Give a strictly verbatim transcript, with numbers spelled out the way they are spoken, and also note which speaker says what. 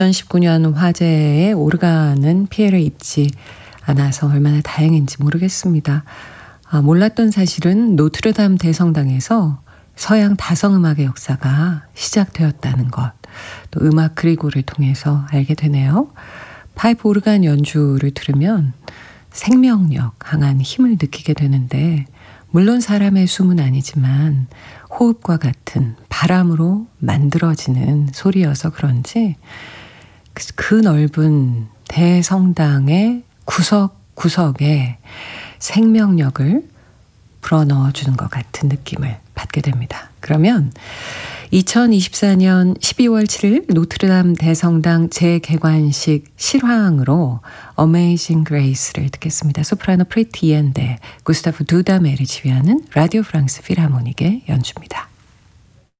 Speaker 1: 이천십구 년 화재에 오르간은 피해를 입지 않아서 얼마나 다행인지 모르겠습니다. 아, 몰랐던 사실은 노트르담 대성당에서 서양 다성음악의 역사가 시작되었다는 것, 또 음악 그리고를 통해서 알게 되네요. 파이프 오르간 연주를 들으면 생명력, 강한 힘을 느끼게 되는데, 물론 사람의 숨은 아니지만 호흡과 같은 바람으로 만들어지는 소리여서 그런지 그 넓은 대성당의 구석구석에 생명력을 불어넣어주는 것 같은 느낌을 받게 됩니다. 그러면 이천이십사 년 십이월 칠일 노트르담 대성당 재개관식 실황으로 Amazing Grace를 듣겠습니다. 소프라노 프리티 이엔데 구스타프 두다멜이 지휘하는 라디오 프랑스 필하모닉의 연주입니다.